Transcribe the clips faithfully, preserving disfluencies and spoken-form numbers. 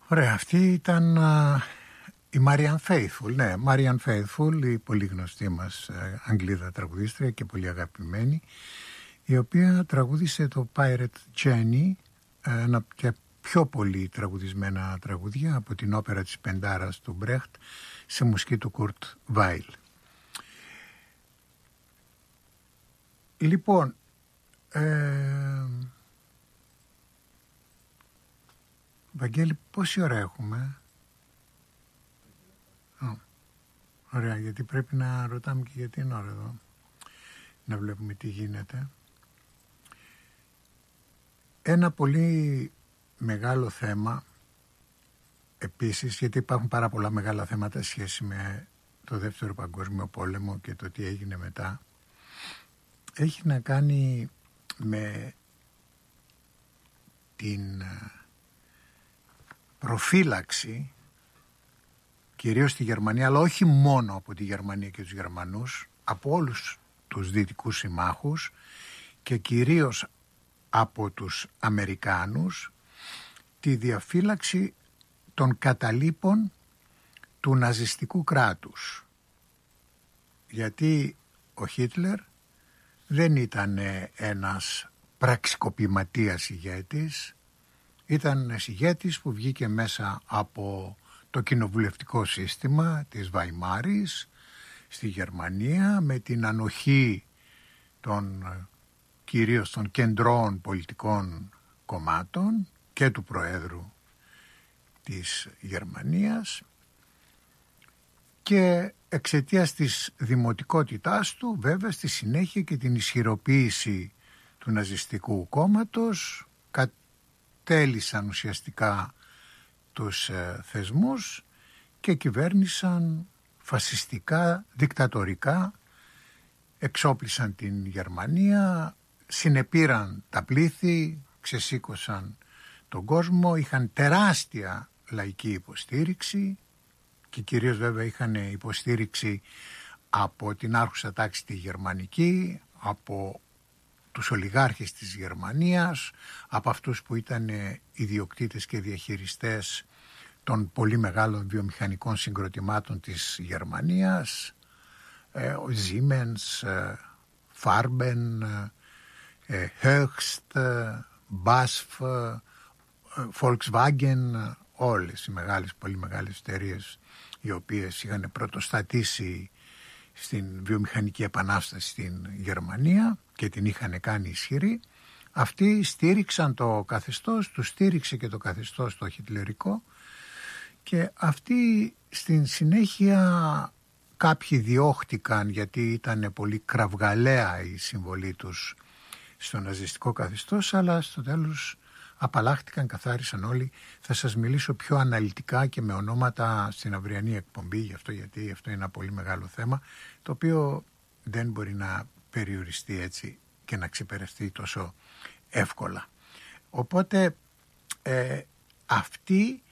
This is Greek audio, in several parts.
Ωραία, αυτή ήταν α, η Marianne Faithfull. Ναι, Marianne Faithfull, η πολύ γνωστή μας ε, Αγγλίδα τραγουδίστρια και πολύ αγαπημένη, η οποία τραγούδισε το Pirate Jenny, ένα από τα πιο πολύ τραγουδισμένα τραγουδιά από την όπερα της Πεντάρας του Μπρέχτ σε μουσική του Κουρτ Βάιλ. Λοιπόν, ε, Βαγγέλη, πόση ώρα έχουμε? Oh, ωραία, γιατί πρέπει να ρωτάμε και για την ώρα εδώ, να βλέπουμε τι γίνεται. Ένα πολύ μεγάλο θέμα επίσης, γιατί υπάρχουν πάρα πολλά μεγάλα θέματα σχέση με το Δεύτερο Παγκόσμιο Πόλεμο και το τι έγινε μετά, έχει να κάνει με την προφύλαξη, κυρίως στη Γερμανία, αλλά όχι μόνο από τη Γερμανία και τους Γερμανούς, από όλους τους δυτικούς συμμάχους και κυρίως από τους Αμερικάνους, τη διαφύλαξη των καταλήπων του ναζιστικού κράτους. Γιατί ο Χίτλερ δεν ήταν ένας πραξικοπηματίας ηγέτης, ήταν ένας ηγέτης που βγήκε μέσα από το κοινοβουλευτικό σύστημα της Βαϊμάρης στη Γερμανία με την ανοχή των κυρίως των κεντρών πολιτικών κομμάτων και του Προέδρου της Γερμανίας, και εξαιτίας της δημοτικότητάς του, βέβαια, στη συνέχεια και την ισχυροποίηση του ναζιστικού κόμματος, κατέλυσαν ουσιαστικά τους ε, θεσμούς και κυβέρνησαν φασιστικά, δικτατορικά, εξόπλισαν την Γερμανία, συνεπήραν τα πλήθη, ξεσήκωσαν τον κόσμο, είχαν τεράστια λαϊκή υποστήριξη και κυρίως βέβαια είχαν υποστήριξη από την άρχουσα τάξη τη γερμανική, από τους ολιγάρχες της Γερμανίας, από αυτούς που ήταν ιδιοκτήτες και διαχειριστές των πολύ μεγάλων βιομηχανικών συγκροτημάτων της Γερμανίας, ο Siemens, Farben, Höchst, μπάσφ, Volkswagen, όλες οι μεγάλες, πολύ μεγάλες εταιρείες οι οποίες είχαν πρωτοστατήσει στην βιομηχανική επανάσταση στην Γερμανία και την είχαν κάνει ισχυρή. Αυτοί στήριξαν το καθεστώς, τους στήριξε και το καθεστώς το χιτλερικό, και αυτοί στην συνέχεια κάποιοι διώχτηκαν γιατί ήταν πολύ κραυγαλαία η συμβολή τους στο ναζιστικό καθεστώς, αλλά στο τέλος απαλλάχτηκαν, καθάρισαν όλοι. Θα σας μιλήσω πιο αναλυτικά και με ονόματα στην αυριανή εκπομπή, γι' αυτό, γιατί αυτό είναι ένα πολύ μεγάλο θέμα, το οποίο δεν μπορεί να περιοριστεί έτσι και να ξεπεραστεί τόσο εύκολα. Οπότε ε, αυτή,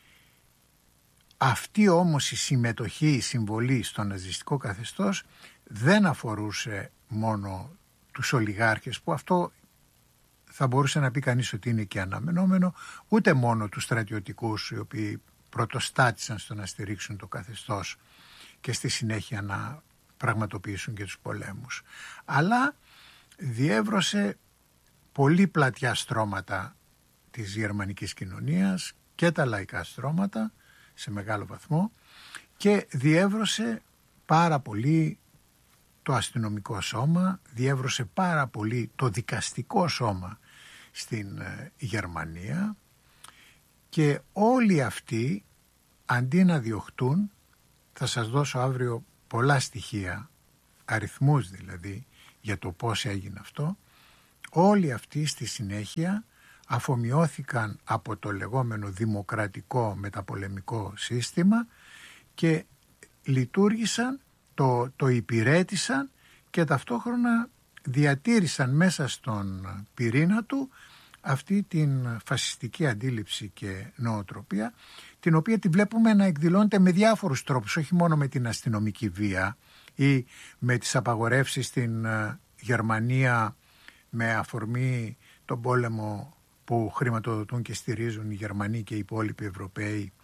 αυτή όμως η συμμετοχή, η συμβολή στο ναζιστικό καθεστώς δεν αφορούσε μόνο τους ολιγάρχες, που αυτό θα μπορούσε να πει κανείς ότι είναι και αναμενόμενο, ούτε μόνο τους στρατιωτικούς οι οποίοι πρωτοστάτησαν στο να στηρίξουν το καθεστώς και στη συνέχεια να πραγματοποιήσουν και τους πολέμους, αλλά διέβρωσε πολύ πλατιά στρώματα της γερμανικής κοινωνίας και τα λαϊκά στρώματα σε μεγάλο βαθμό, και διέβρωσε πάρα πολύ το αστυνομικό σώμα, διέβρωσε πάρα πολύ το δικαστικό σώμα στην ε, Γερμανία, και όλοι αυτοί αντί να διωχτούν, θα σας δώσω αύριο πολλά στοιχεία, αριθμούς δηλαδή, για το πώς έγινε αυτό, όλοι αυτοί στη συνέχεια αφομοιώθηκαν από το λεγόμενο δημοκρατικό μεταπολεμικό σύστημα και λειτουργήσαν, το, το υπηρέτησαν και ταυτόχρονα διατήρησαν μέσα στον πυρήνα του αυτή την φασιστική αντίληψη και νοοτροπία, την οποία τη βλέπουμε να εκδηλώνεται με διάφορους τρόπους, όχι μόνο με την αστυνομική βία ή με τις απαγορεύσεις στην Γερμανία με αφορμή τον πόλεμο που χρηματοδοτούν και στηρίζουν οι Γερμανοί και οι υπόλοιποι Ευρωπαίοι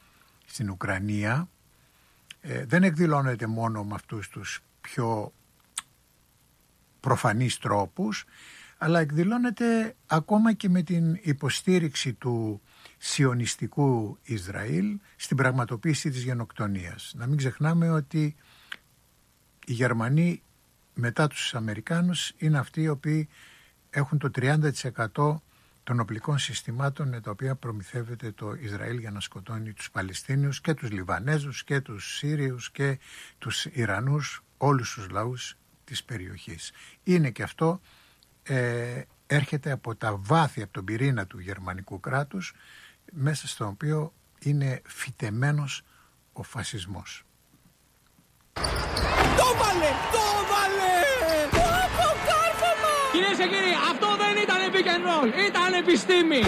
στην Ουκρανία ε, δεν εκδηλώνεται μόνο με αυτούς τους πιο προφανείς τρόπους, αλλά εκδηλώνεται ακόμα και με την υποστήριξη του σιωνιστικού Ισραήλ στην πραγματοποίηση της γενοκτονίας. Να μην ξεχνάμε ότι οι Γερμανοί μετά τους Αμερικάνους είναι αυτοί οι οποίοι έχουν το τριάντα τοις εκατό των οπλικών συστημάτων με τα οποία προμηθεύεται το Ισραήλ για να σκοτώνει τους Παλαιστίνιους και τους Λιβανέζους και τους Σύριους και τους Ιρανούς, όλους τους λαούς της περιοχής. Είναι και αυτό ε, έρχεται από τα βάθη, από τον πυρήνα του γερμανικού κράτους, μέσα στο οποίο είναι φυτεμένος ο φασισμός. Το βάλε! Το βάλε! Το κάρφωμα! Κυρίες και κύριοι, αυτό δεν ήταν pick and roll, ήταν επιστήμη!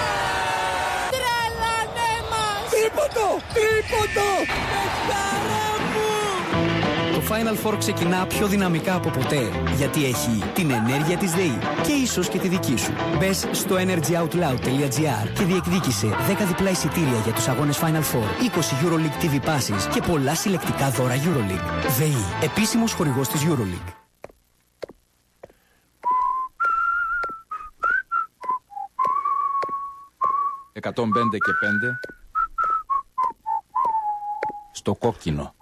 Τρελάνε μας! Τρίποντο! Τρίποντο! Πεχταρά μου! Το Final Four ξεκινά πιο δυναμικά από ποτέ, γιατί έχει την ενέργεια της ΔΕΗ και ίσως και τη δική σου. Μπες στο energyoutloud τελεία gr και διεκδίκησε δέκα διπλά εισιτήρια για τους αγώνες Final Four, είκοσι EuroLeague τι βι Passes και πολλά συλλεκτικά δώρα EuroLeague. ΔΕΗ, επίσημος χορηγός της EuroLeague. εκατόν πέντε και πέντε στο κόκκινο.